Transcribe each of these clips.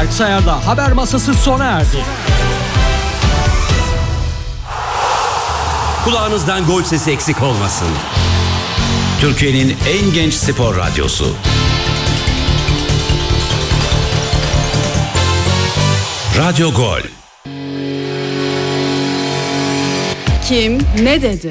Berk Sayar'la haber masası sona erdi. Kulağınızdan gol sesi eksik olmasın. Türkiye'nin en genç spor radyosu. Radyo Gol. Kim ne dedi?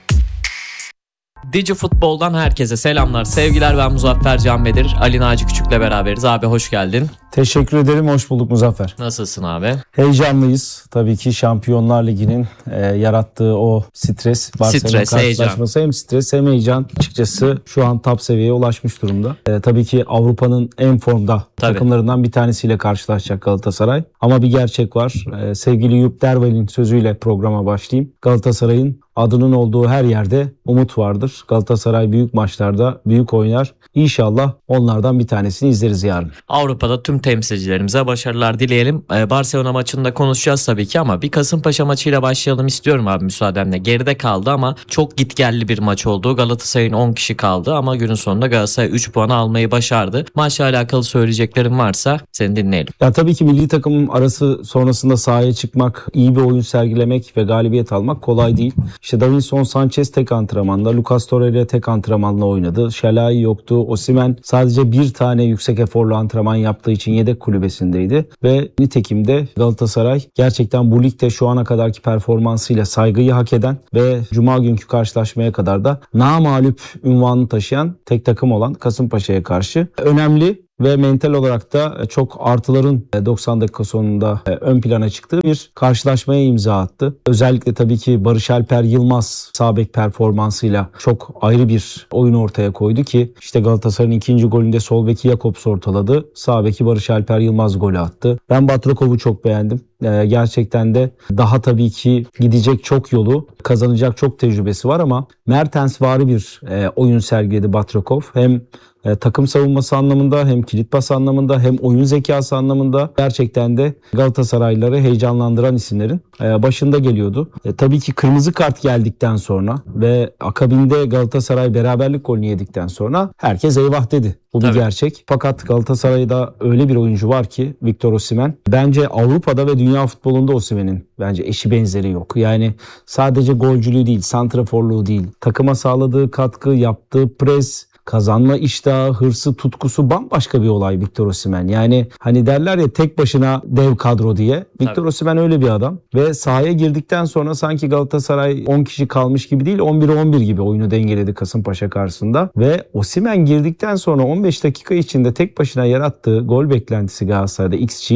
Digi Futbol'dan herkese selamlar, sevgiler. Ben Muzaffer Canbedir. Ali Naci Küçük'le beraberiz. Abi hoş geldin. Teşekkür ederim, hoş bulduk Muzaffer. Nasılsın abi? Heyecanlıyız. Tabii ki Şampiyonlar Ligi'nin yarattığı o stres. Barcelona karşılaşması hem stres hem heyecan. Açıkçası şu an top seviyeye ulaşmış durumda. Tabii ki Avrupa'nın en formda takımlarından bir tanesiyle karşılaşacak Galatasaray. Ama bir gerçek var. Sevgili Jupp Derwal'in sözüyle programa başlayayım. Galatasaray'ın adının olduğu her yerde umut vardır. Galatasaray büyük maçlarda büyük oynar. İnşallah onlardan bir tanesini izleriz yarın. Avrupa'da tüm temsilcilerimize başarılar dileyelim. Barcelona maçında konuşacağız tabii ki ama bir Kasımpaşa maçıyla başlayalım istiyorum abi müsaadenle. Geride kaldı ama çok gitgelli bir maç oldu. Galatasaray'ın 10 kişi kaldı ama günün sonunda Galatasaray 3 puanı almayı başardı. Maçla alakalı söyleyeceklerim varsa seni dinleyelim. Ya tabii ki milli takım arası sonrasında sahaya çıkmak, iyi bir oyun sergilemek ve galibiyet almak kolay değil. İşte Davinson Sanchez tek antrenmanda, Lucas Torreira tek antrenmanla oynadı. Şalai yoktu. Osimhen sadece bir tane yüksek eforlu antrenman yaptığı için yedek kulübesindeydi. Ve nitekim de Galatasaray gerçekten bu ligde şu ana kadarki performansıyla saygıyı hak eden ve Cuma günkü karşılaşmaya kadar da namağlup unvanını taşıyan tek takım olan Kasımpaşa'ya karşı önemli ve mental olarak da çok artıların 90 dakika sonunda ön plana çıktığı bir karşılaşmaya imza attı. Özellikle tabii ki Barış Alper Yılmaz sağ bek performansıyla çok ayrı bir oyun ortaya koydu ki işte Galatasaray'ın ikinci golünde sol beki Jakobs ortaladı. Sağ beki Barış Alper Yılmaz golü attı. Ben Batrakov'u çok beğendim. Gerçekten de daha tabii ki gidecek çok yolu, kazanacak çok tecrübesi var ama Mertensvari bir oyun sergiledi Batrakov. Hem takım savunması anlamında hem kilit pas anlamında hem oyun zekası anlamında gerçekten de Galatasaraylıları heyecanlandıran isimlerin başında geliyordu. Tabii ki kırmızı kart geldikten sonra ve akabinde Galatasaray beraberlik golünü yedikten sonra herkes eyvah dedi. Bu bir gerçek. Fakat Galatasaray'da öyle bir oyuncu var ki Victor Osimhen. Bence Avrupa'da ve dünya futbolunda Osimhen'in bence eşi benzeri yok. Yani sadece golcülüğü değil, santraforluğu değil, takıma sağladığı katkı, yaptığı pres, kazanma iştahı, hırsı, tutkusu bambaşka bir olay Victor Osimhen. Yani hani derler ya tek başına dev kadro diye. Victor Osimhen öyle bir adam. Ve sahaya girdikten sonra sanki Galatasaray 10 kişi kalmış gibi değil 11'e 11 gibi oyunu dengeledi Kasımpaşa karşısında. Ve Osimhen girdikten sonra 15 dakika içinde tek başına yarattığı gol beklentisi Galatasaray'da XG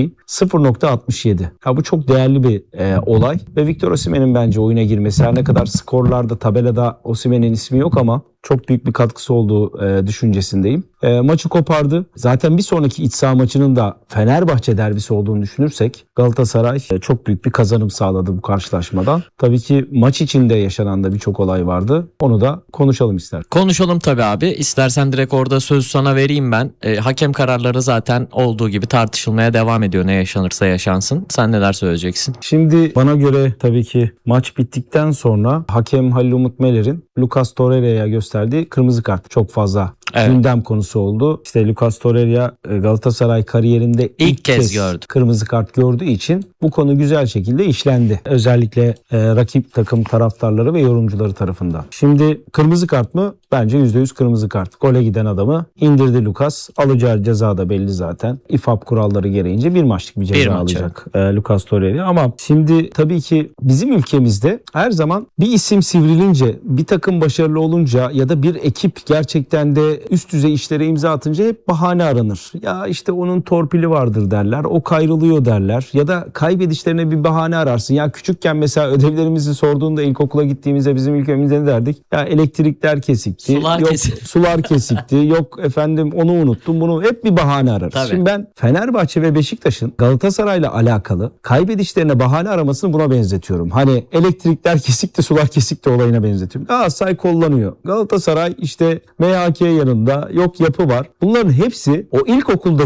0.67. Ya bu çok değerli bir olay. Ve Victor Osimhen'in bence oyuna girmesi her ne kadar skorlarda tabelada Osimhen'in ismi yok ama çok büyük bir katkısı olduğu düşüncesindeyim. Maçı kopardı. Zaten bir sonraki iç saha maçının da Fenerbahçe derbisi olduğunu düşünürsek Galatasaray çok büyük bir kazanım sağladı bu karşılaşmadan. Tabii ki maç içinde yaşanan da birçok olay vardı. Onu da konuşalım ister. Konuşalım tabii abi. İstersen direkt orada sözü sana vereyim ben. Hakem kararları zaten olduğu gibi tartışılmaya devam ediyor. Ne yaşanırsa yaşansın. Sen neler söyleyeceksin? Şimdi bana göre tabii ki maç bittikten sonra hakem Halil Umut Meler'in Lucas Torreira'ya gösterdiği kırmızı kart çok fazla gündem konusu oldu. İşte Lucas Torreira Galatasaray kariyerinde ilk kez kırmızı kart gördüğü için bu konu güzel şekilde işlendi. Özellikle rakip takım taraftarları ve yorumcuları tarafından. Şimdi kırmızı kart mı? Bence %100 kırmızı kart. Gole giden adamı indirdi Lucas. Alacağı ceza da belli zaten. İFAB kuralları gereğince bir maçlık bir ceza alacak Lucas Torreira. Ama şimdi tabii ki bizim ülkemizde her zaman bir isim sivrilince, bir takım başarılı olunca ya da bir ekip gerçekten de üst düzey işlere imza atınca hep bahane aranır. Ya işte onun torpili vardır derler. O kayrılıyor derler. Ya da kaybedişlerine bir bahane ararsın. Ya küçükken mesela ödevlerimizi sorduğunda ilkokula gittiğimizde bizim ülkemizde ne derdik? Ya elektrikler kesikti. Sular kesikti. Yok efendim onu unuttum. Bunu hep bir bahane ararız. Tabii. Şimdi ben Fenerbahçe ve Beşiktaş'ın Galatasaray'la alakalı kaybedişlerine bahane aramasını buna benzetiyorum. Hani elektrikler kesikti, sular kesikti olayına benzetiyorum. Galatasaray kullanıyor. Galatasaray işte MHK yanında yok yapı var. Bunların hepsi o ilkokuldaki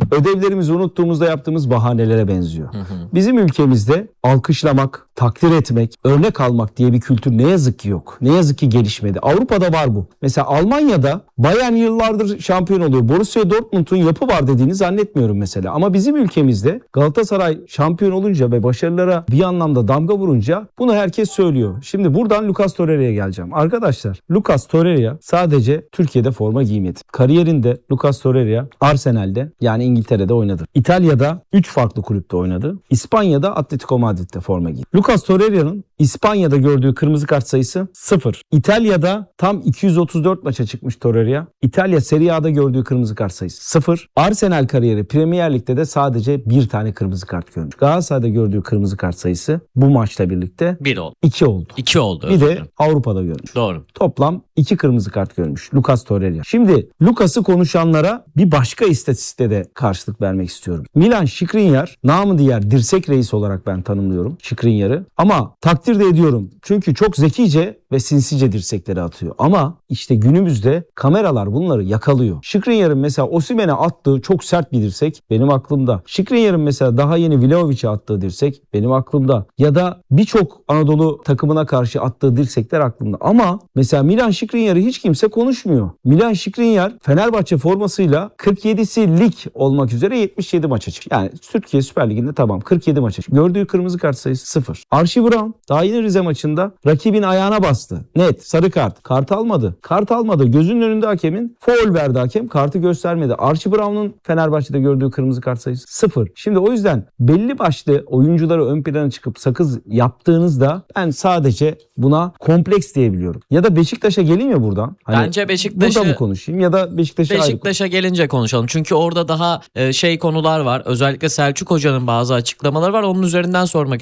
ödevlerimizi unuttuğumuzda yaptığımız bahanelere benziyor. Bizim ülkemizde alkışlamak, takdir etmek, örnek almak diye bir kültür ne yazık ki yok. Ne yazık ki gelişmedi. Avrupa'da var bu. Mesela Almanya'da Bayern yıllardır şampiyon oluyor. Borussia Dortmund'un yapı var dediğini zannetmiyorum mesela. Ama bizim ülkemizde Galatasaray şampiyon olunca ve başarılara bir anlamda damga vurunca bunu herkes söylüyor. Şimdi buradan Lucas Torreira'ya geleceğim. Arkadaşlar, Lucas Torreira sadece Türkiye'de forma giymedi. Kariyerinde Lucas Torreira Arsenal'de, yani İngiltere'de oynadı. İtalya'da 3 farklı kulüpte oynadı. İspanya'da Atletico Madrid'de forma giydi. Lucas Torreira'nın İspanya'da gördüğü kırmızı kart sayısı 0. İtalya'da tam 234 maça çıkmış Torreira. İtalya Serie A'da gördüğü kırmızı kart sayısı 0. Arsenal kariyeri Premier Lig'de de sadece bir tane kırmızı kart görmüş. Galatasaray'da gördüğü kırmızı kart sayısı bu maçla birlikte 1 oldu. 2 oldu. 2 oldu. Bir de Avrupa'da görmüş. Doğru. Toplam 2 kırmızı kart görmüş Lucas Torreira. Şimdi Lucas'ı konuşanlara bir başka istatistikte de karşılık vermek istiyorum. Milan Skriniar, namı diğer dirsek reis olarak ben tanımlıyorum Skriniar'ı. Ama takdir de ediyorum. Çünkü çok zekice ve sinsice dirsekleri atıyor. Ama işte günümüzde kameralar bunları yakalıyor. Skriniar'ın mesela Osimhen'e attığı çok sert bir dirsek benim aklımda. Skriniar'ın mesela daha yeni Vlahovic'e attığı dirsek benim aklımda. Ya da birçok Anadolu takımına karşı attığı dirsekler aklımda. Ama mesela Milan Skriniar'ı hiç kimse konuşmuyor. Milan Skriniar Fenerbahçe formasıyla 47'si lig olmak üzere 77 maça çıktı. Yani Türkiye Süper Ligi'nde tamam 47 maça çıktı. Gördüğü kırmızı kart sayısı 0. Archie Brown daha yeni Rize maçında rakibin ayağına bastı. Net sarı kart. Kart almadı. Kart almadı. Gözünün önünde hakemin faul verdi hakem. Kartı göstermedi. Archie Brown'un Fenerbahçe'de gördüğü kırmızı kart sayısı 0. Şimdi o yüzden belli başlı oyuncuları ön plana çıkıp sakız yaptığınızda ben sadece buna kompleks diyebiliyorum. Ya da Beşiktaş'a geleyim mi buradan? Hani Bence Beşiktaş'ı... burada mı konuşayım ya da Beşiktaş'a gelince konuşalım. Çünkü orada daha konular var. Özellikle Selçuk Hoca'nın bazı açıklamaları var. Onun üzerinden sormak